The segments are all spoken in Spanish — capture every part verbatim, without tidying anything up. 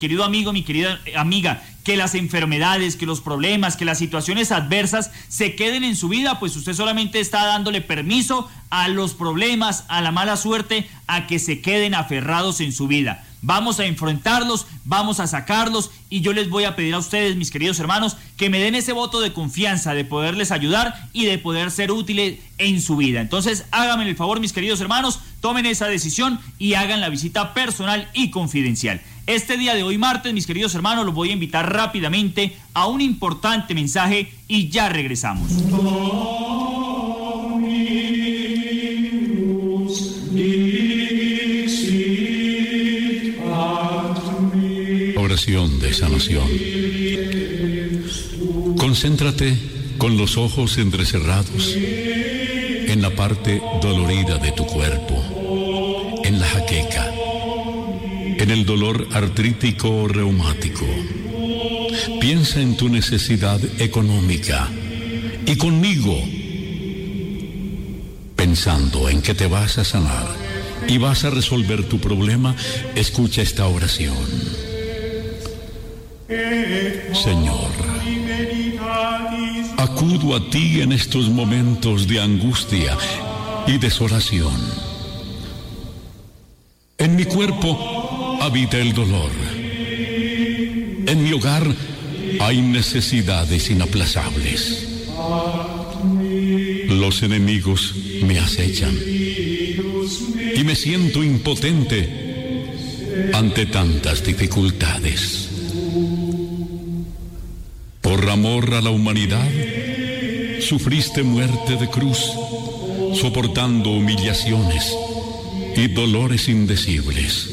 querido amigo, mi querida amiga, que las enfermedades, que los problemas, que las situaciones adversas se queden en su vida, pues usted solamente está dándole permiso a los problemas, a la mala suerte, a que se queden aferrados en su vida. Vamos a enfrentarlos, vamos a sacarlos, y yo les voy a pedir a ustedes, mis queridos hermanos, que me den ese voto de confianza, de poderles ayudar y de poder ser útiles en su vida. Entonces, háganme el favor, mis queridos hermanos, tomen esa decisión y hagan la visita personal y confidencial. Este día de hoy, martes, mis queridos hermanos, los voy a invitar rápidamente a un importante mensaje y ya regresamos. Oración de sanación. Concéntrate con los ojos entrecerrados en la parte dolorida de tu cuerpo, en la jaqueca, en el dolor artrítico o reumático. Piensa en tu necesidad económica y conmigo, pensando en que te vas a sanar y vas a resolver tu problema, escucha esta oración. Señor, acudo a ti en estos momentos de angustia y desolación. En mi cuerpo habita el dolor. En mi hogar hay necesidades inaplazables. Los enemigos me acechan y me siento impotente ante tantas dificultades. Por amor a la humanidad, sufriste muerte de cruz, soportando humillaciones y dolores indecibles.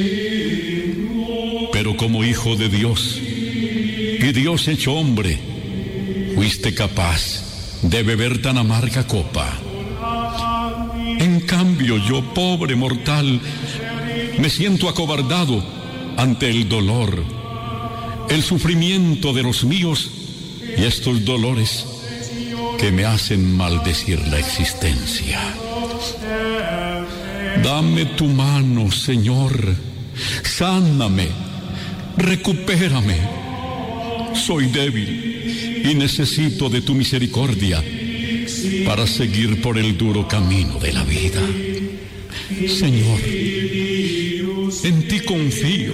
Pero como hijo de Dios, y Dios hecho hombre, fuiste capaz de beber tan amarga copa. En cambio, yo, pobre mortal, me siento acobardado ante el dolor, el sufrimiento de los míos y estos dolores que me hacen maldecir la existencia. Dame tu mano, Señor, sáname, recupérame. Soy débil y necesito de tu misericordia para seguir por el duro camino de la vida. Señor, en ti confío.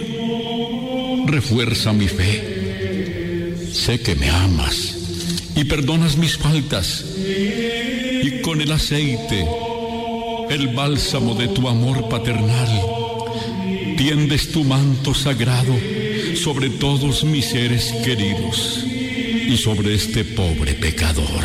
Refuerza mi fe. Sé que me amas y perdonas mis faltas. Y con el aceite, el bálsamo de tu amor paternal, tiendes tu manto sagrado sobre todos mis seres queridos y sobre este pobre pecador.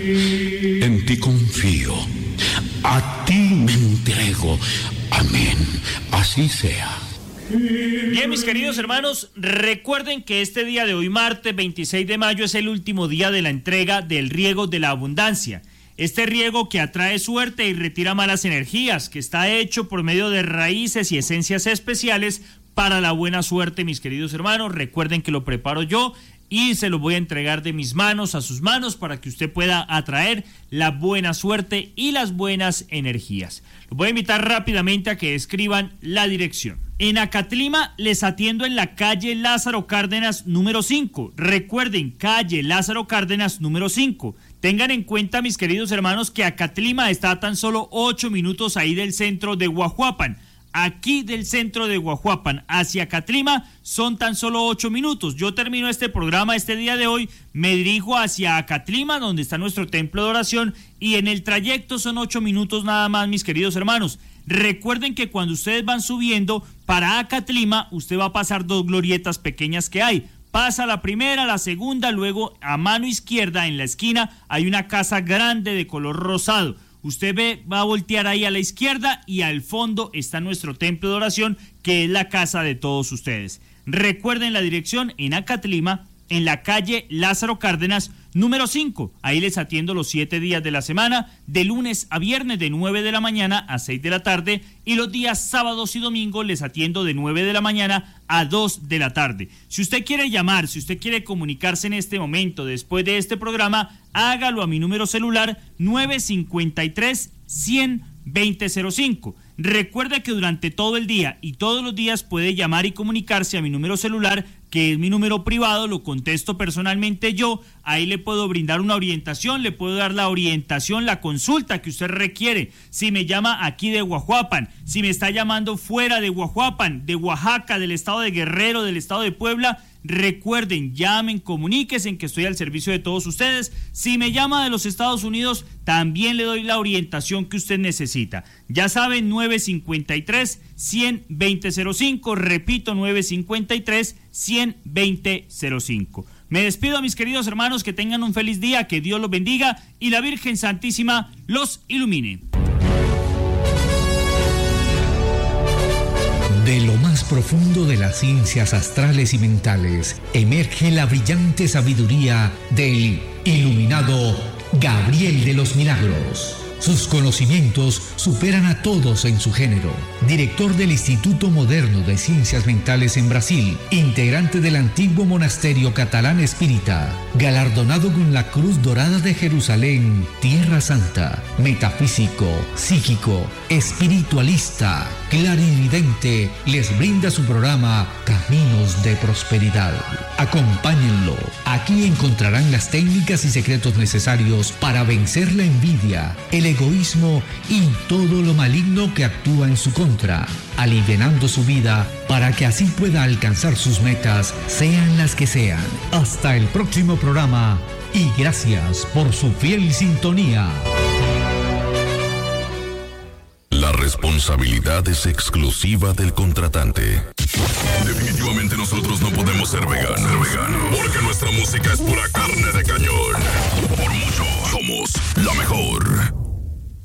En ti confío. A ti me entrego. Amén. Así sea. Bien, mis queridos hermanos, recuerden que este día de hoy, martes veintiséis de mayo, es el último día de la entrega del riego de la abundancia. Este riego que atrae suerte y retira malas energías, que está hecho por medio de raíces y esencias especiales para la buena suerte, mis queridos hermanos. Recuerden que lo preparo yo y se lo voy a entregar de mis manos a sus manos para que usted pueda atraer la buena suerte y las buenas energías. Los voy a invitar rápidamente a que escriban la dirección. En Acatlima les atiendo en la calle Lázaro Cárdenas número cinco. Recuerden, calle Lázaro Cárdenas número cinco. Tengan en cuenta, mis queridos hermanos, que Acatlima está a tan solo ocho minutos ahí del centro de Guajuapan. Aquí del centro de Guajuapan hacia Acatlima son tan solo ocho minutos. Yo termino este programa este día de hoy, me dirijo hacia Acatlima, donde está nuestro templo de oración, y en el trayecto son ocho minutos nada más, mis queridos hermanos. Recuerden que cuando ustedes van subiendo para Acatlima, usted va a pasar dos glorietas pequeñas que hay. Pasa la primera, la segunda, luego a mano izquierda en la esquina hay una casa grande de color rosado. Usted ve, va a voltear ahí a la izquierda y al fondo está nuestro templo de oración, que es la casa de todos ustedes. Recuerden la dirección en Acatlima, en la calle Lázaro Cárdenas número cinco. Ahí les atiendo los siete días de la semana, de lunes a viernes de nueve de la mañana a seis de la tarde, y los días sábados y domingos les atiendo de nueve de la mañana a dos de la tarde. Si usted quiere llamar, si usted quiere comunicarse en este momento, después de este programa, hágalo a mi número celular nueve cinco tres, cien, veinte cero cinco. Recuerde que durante todo el día y todos los días puede llamar y comunicarse a mi número celular, que es mi número privado, lo contesto personalmente yo. Ahí le puedo brindar una orientación, le puedo dar la orientación, la consulta que usted requiere. Si me llama aquí de Guajuapan, si me está llamando fuera de Guajuapan, de Oaxaca, del estado de Guerrero, del estado de Puebla, recuerden, llamen, comuníquense, que estoy al servicio de todos ustedes. Si me llama de los Estados Unidos, también le doy la orientación que usted necesita. Ya saben, nueve cinco tres, uno cero dos cero cinco, repito, nueve cinco tres, uno cero dos cero cinco. Me despido, mis queridos hermanos, que tengan un feliz día, que Dios los bendiga y la Virgen Santísima los ilumine. De lo más profundo de las ciencias astrales y mentales, emerge la brillante sabiduría del iluminado Gabriel de los Milagros. Sus conocimientos superan a todos en su género. Director del Instituto Moderno de Ciencias Mentales en Brasil, integrante del antiguo monasterio catalán espírita, galardonado con la Cruz Dorada de Jerusalén, Tierra Santa, metafísico, psíquico, espiritualista, clarividente, les brinda su programa Caminos de Prosperidad. Acompáñenlo. Aquí encontrarán las técnicas y secretos necesarios para vencer la envidia, el egoísmo y todo lo maligno que actúa en su contra, alivianando su vida para que así pueda alcanzar sus metas, sean las que sean. Hasta el próximo programa y gracias por su fiel sintonía. La responsabilidad es exclusiva del contratante. Definitivamente nosotros no podemos ser veganos, ser veganos, porque nuestra música es pura carne de cañón. Por mucho, somos la mejor.